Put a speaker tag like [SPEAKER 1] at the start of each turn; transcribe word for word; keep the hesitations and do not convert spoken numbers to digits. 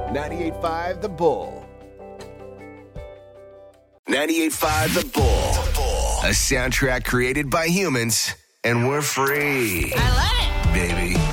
[SPEAKER 1] ninety-eight point five The Bull.
[SPEAKER 2] ninety-eight point five The Bull. A soundtrack created by humans, and we're free.
[SPEAKER 3] I love it.
[SPEAKER 2] Baby.